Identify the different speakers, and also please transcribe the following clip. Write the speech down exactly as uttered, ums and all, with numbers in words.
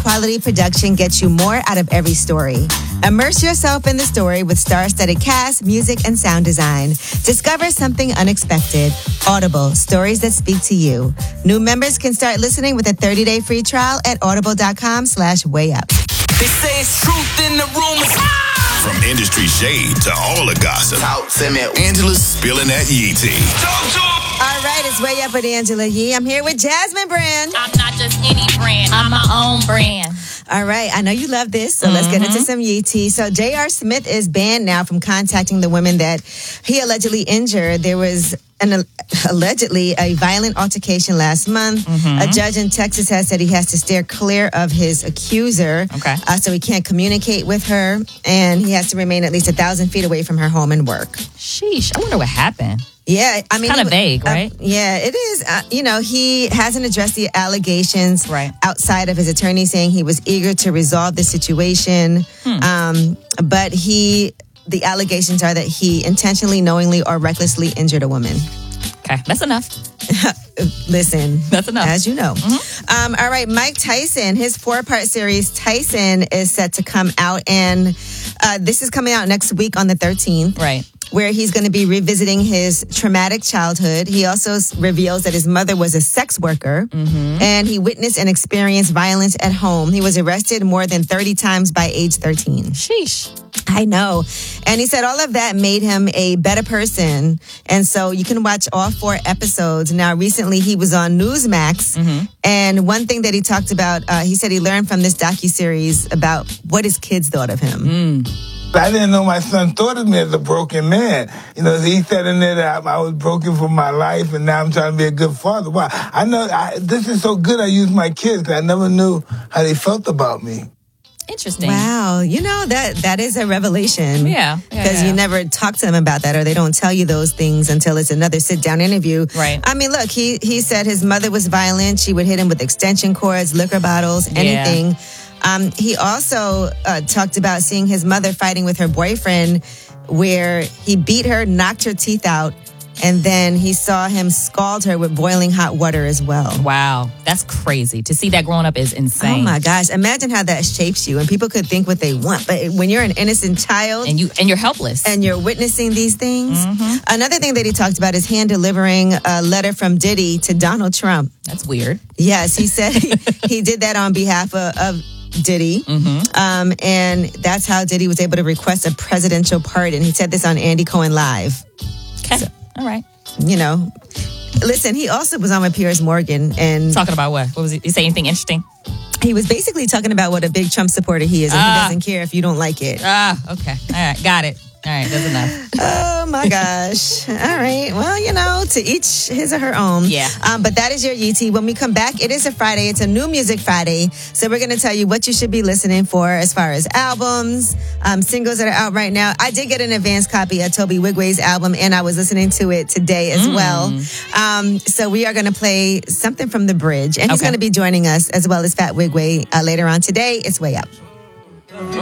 Speaker 1: high-quality production gets you more out of every story. Immerse yourself in the story with star-studded cast, music, and sound design. Discover something unexpected. Audible, stories that speak to you. New members can start listening with a thirty-day free trial at audible.com slash way up.
Speaker 2: They say it's truth in the rumors.
Speaker 3: From industry shade to all the gossip.
Speaker 2: Talk to me.
Speaker 3: Angela's spilling that Yee tea.
Speaker 2: Talk to him.
Speaker 1: All right, it's Way Up with Angela Yee. I'm here with Jasmine Brand.
Speaker 4: I'm not just any brand. I'm my own brand.
Speaker 1: All right, I know you love this, so mm-hmm. let's get into some Yee tea. So J R. Smith is banned now from contacting the women that he allegedly injured. There was an allegedly a violent altercation last month. Mm-hmm. A judge in Texas has said he has to steer clear of his accuser.
Speaker 4: Okay.
Speaker 1: Uh, so he can't communicate with her, and he has to remain at least a thousand feet away from her home and work.
Speaker 4: Sheesh, I wonder what happened.
Speaker 1: Yeah, I mean,
Speaker 4: kind of vague, right?
Speaker 1: Uh, yeah, it is. Uh, you know, he hasn't addressed the allegations
Speaker 4: right.
Speaker 1: outside of his attorney saying he was eager to resolve the situation. Hmm. Um, but he, the allegations are that he intentionally, knowingly, or recklessly injured a woman.
Speaker 4: Okay, that's enough.
Speaker 1: Listen,
Speaker 4: that's enough.
Speaker 1: As you know.
Speaker 4: Mm-hmm.
Speaker 1: Um, all right, Mike Tyson, his four-part series Tyson is set to come out, and uh, this is coming out next week on the thirteenth.
Speaker 4: Right.
Speaker 1: Where he's going to be revisiting his traumatic childhood. He also reveals that his mother was a sex worker, mm-hmm. and he witnessed and experienced violence at home. He was arrested more than thirty times by age thirteen.
Speaker 4: Sheesh.
Speaker 1: I know. And he said all of that made him a better person. And so you can watch all four episodes. Now, recently he was on Newsmax. Mm-hmm. And one thing that he talked about, uh, he said he learned from this docuseries about what his kids thought of him.
Speaker 4: Mm.
Speaker 5: I didn't know my son thought of me as a broken man. You know, he said in there that I was broken for my life, and now I'm trying to be a good father. Wow, I know I, this is so good. I use my kids because I never knew how they felt about me.
Speaker 4: Interesting.
Speaker 1: Wow, you know that that is a revelation.
Speaker 4: Yeah,
Speaker 1: because
Speaker 4: yeah, yeah.
Speaker 1: you never talk to them about that, or they don't tell you those things until it's another sit-down interview.
Speaker 4: Right.
Speaker 1: I mean, look, he he said his mother was violent. She would hit him with extension cords, liquor bottles, anything.
Speaker 4: Yeah.
Speaker 1: Um, he also uh, talked about seeing his mother fighting with her boyfriend, where he beat her, knocked her teeth out, and then he saw him scald her with boiling hot water as well.
Speaker 4: Wow, that's crazy. To see that growing up is insane.
Speaker 1: Oh my gosh, imagine how that shapes you. And people could think what they want, but when you're an innocent child
Speaker 4: and you and you're helpless,
Speaker 1: and you're witnessing these things.
Speaker 4: Mm-hmm.
Speaker 1: Another thing that he talked about is hand delivering a letter from Diddy to Donald Trump.
Speaker 4: That's weird.
Speaker 1: Yes, he said he, he did that on behalf of, of Diddy. Mm-hmm. Um, and that's how Diddy was able to request a presidential pardon. He said this on Andy Cohen Live.
Speaker 4: Okay. So, all right.
Speaker 1: You know, listen, he also was on with Piers Morgan and
Speaker 4: talking about what? What was he? Did he say anything interesting?
Speaker 1: He was basically talking about what a big Trump supporter he is, and
Speaker 4: ah.
Speaker 1: he doesn't care if you don't like it.
Speaker 4: Ah, okay. All right, got it. All right, that's enough.
Speaker 1: Oh, my gosh. All right. Well, you know, to each his or her own.
Speaker 4: Yeah.
Speaker 1: Um, but that is your Yee tea. When we come back, it is a Friday. It's a new music Friday. So we're going to tell you what you should be listening for as far as albums, um, singles that are out right now. I did get an advance copy of Toby Wigway's album, and I was listening to it today as mm. well. Um, so we are going to play something from The Bridge. And he's okay. going to be joining us as well as Fat Wigway uh, later on today. It's Way Up.